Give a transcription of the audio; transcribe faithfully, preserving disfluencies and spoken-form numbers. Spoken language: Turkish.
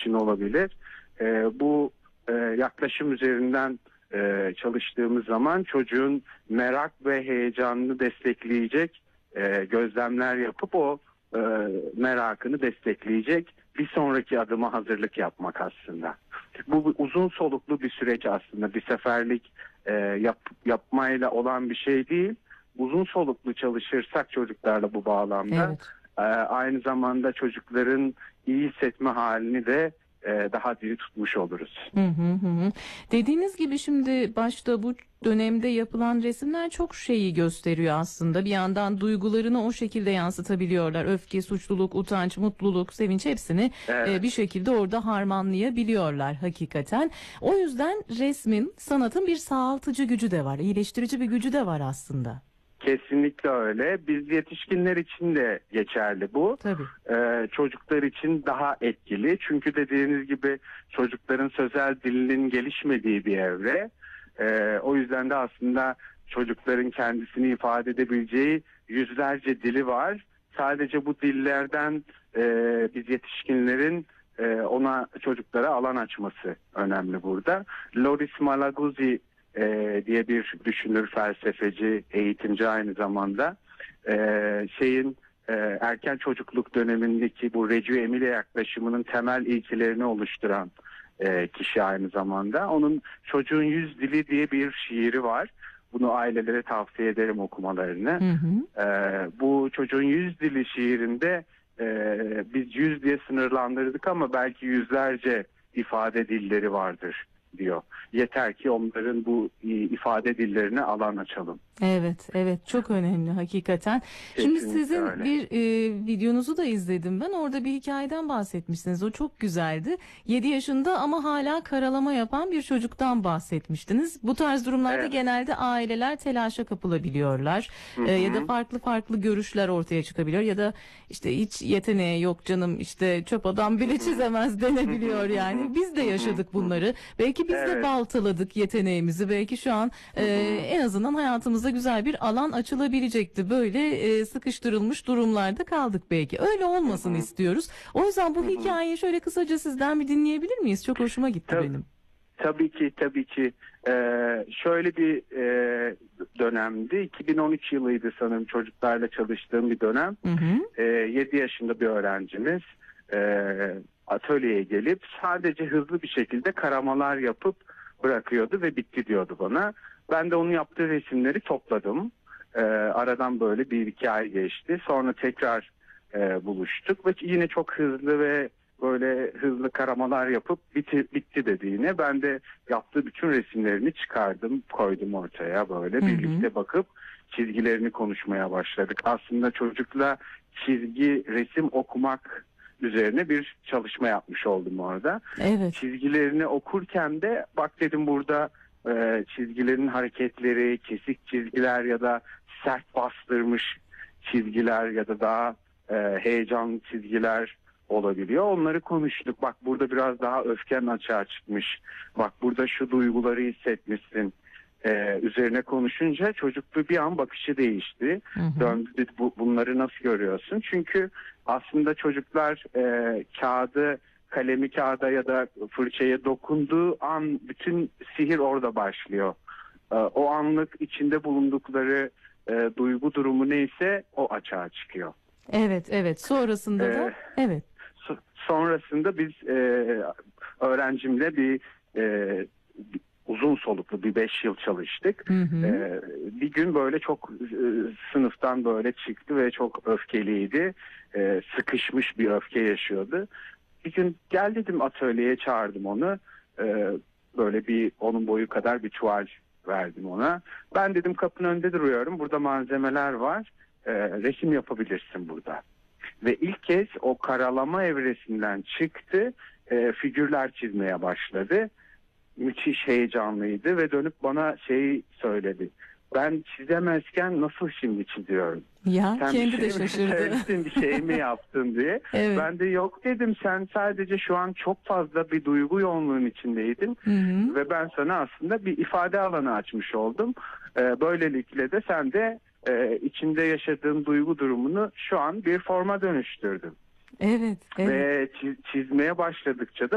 için olabilir. E, bu e, yaklaşım üzerinden e, çalıştığımız zaman çocuğun merak ve heyecanını destekleyecek e, gözlemler yapıp o e, merakını destekleyecek bir sonraki adıma hazırlık yapmak aslında. Bu uzun soluklu bir süreç aslında. Bir seferlik e, yap, yapmayla olan bir şey değil. Uzun soluklu çalışırsak çocuklarla bu bağlamda Evet. e, aynı zamanda çocukların iyi hissetme halini de e, daha diri tutmuş oluruz. Hı hı hı. Dediğiniz gibi şimdi başta bu dönemde yapılan resimler çok şeyi gösteriyor aslında. Bir yandan duygularını o şekilde yansıtabiliyorlar. Öfke, suçluluk, utanç, mutluluk, sevinç hepsini Evet. e, bir şekilde orada harmanlayabiliyorlar hakikaten. O yüzden resmin, sanatın bir sağaltıcı gücü de var, iyileştirici bir gücü de var aslında. Kesinlikle öyle. Biz yetişkinler için de geçerli bu. Tabii. Ee, çocuklar için daha etkili. Çünkü dediğiniz gibi çocukların sözel dilinin gelişmediği bir evre. Ee, o yüzden de aslında çocukların kendisini ifade edebileceği yüzlerce dili var. Sadece bu dillerden e, biz yetişkinlerin e, ona çocuklara alan açması önemli burada. Loris Malaguzzi e, diye bir düşünür, felsefeci, eğitimci aynı zamanda e, şeyin e, erken çocukluk dönemindeki bu Reggio Emilia yaklaşımının temel ilkelerini oluşturan e, kişi aynı zamanda. Onun Çocuğun Yüz Dili diye bir şiiri var. Bunu ailelere tavsiye ederim okumalarını. Hı hı. E, bu Çocuğun Yüz Dili şiirinde e, biz yüz diye sınırlandırdık ama belki yüzlerce ifade dilleri vardır diyor. Yeter ki onların bu ifade dillerine alan açalım. Evet, evet, çok önemli hakikaten. Kesinlikle Şimdi sizin öyle. bir e, videonuzu da izledim ben. Orada bir hikayeden bahsetmiştiniz. O çok güzeldi. yedi yaşında ama hala karalama yapan bir çocuktan bahsetmiştiniz. Bu tarz durumlarda Evet. genelde aileler telaşa kapılabiliyorlar. Hı E, ya da hı. farklı farklı görüşler ortaya çıkabiliyor. Ya da işte hiç yeteneği yok canım, işte çöp adam bile çizemez denebiliyor yani. Biz de yaşadık bunları. Belki biz de Evet. baltaladık yeteneğimizi. Belki şu an e, en azından hayatımızda güzel bir alan açılabilecekti. Böyle e, sıkıştırılmış durumlarda kaldık belki. Öyle olmasın istiyoruz. O yüzden bu hikayeyi şöyle kısaca sizden bir dinleyebilir miyiz? Çok hoşuma gitti Tab- benim. Tabii ki, tabii ki. Ee, şöyle bir e, dönemdi. iki bin on üç yılıydı sanırım, çocuklarla çalıştığım bir dönem. Hı hı. Ee, yedi yaşında bir öğrencimiz e, atölyeye gelip sadece hızlı bir şekilde karamalar yapıp bırakıyordu ve bitti diyordu bana. Ben de onun yaptığı resimleri topladım. Ee, aradan böyle bir iki ay geçti. Sonra tekrar e, buluştuk ve yine çok hızlı ve böyle hızlı karamalar yapıp bitti, bitti dediğine ben de yaptığı bütün resimlerini çıkardım, koydum ortaya böyle. Hı hı. Birlikte bakıp çizgilerini konuşmaya başladık. Aslında çocukla çizgi, resim okumak üzerine bir çalışma yapmış oldum orada. Evet. Çizgilerini okurken de bak dedim, burada e, çizgilerin hareketleri, kesik çizgiler ya da sert bastırmış çizgiler ya da daha e, heyecanlı çizgiler olabiliyor. Onları konuştuk. Bak burada biraz daha öfken açığa çıkmış. Bak burada şu duyguları hissetmişsin. Ee, üzerine konuşunca çocuk bir an bakışı değişti. Hı hı. Döndü dedi, bu, bunları nasıl görüyorsun? Çünkü aslında çocuklar e, kağıdı, kalemi kağıda ya da fırçaya dokunduğu an bütün sihir orada başlıyor. E, o anlık içinde bulundukları e, duygu durumu neyse o açığa çıkıyor. Evet, evet. Sonrasında Ee, da evet. So- Sonrasında biz e, öğrencimle bir, e, bir uzun soluklu bir beş yıl çalıştık. Hı hı. E, bir gün böyle çok e, sınıftan böyle çıktı ve çok öfkeliydi. E, sıkışmış bir öfke yaşıyordu. Bir gün gel dedim, atölyeye çağırdım onu. E, böyle bir onun boyu kadar bir tuval verdim ona. Ben dedim kapının önünde duruyorum. Burada malzemeler var. E, resim yapabilirsin burada. Ve ilk kez o karalama evresinden çıktı, e, figürler çizmeye başladı. Müthiş heyecanlıydı ve dönüp bana şey söyledi. Ben çizemezken nasıl şimdi çiziyorum? Ya Sen kendi bir de şey mi şaşırdı. sevdin, bir şey mi yaptın diye. Evet. Ben de yok dedim, sen sadece şu an çok fazla bir duygu yoğunluğun içindeydin. Hı hı. Ve ben sana aslında bir ifade alanı açmış oldum. Ee, böylelikle de sen de e, içinde yaşadığın duygu durumunu şu an bir forma dönüştürdün. Evet, evet. Ve çiz- çizmeye başladıkça da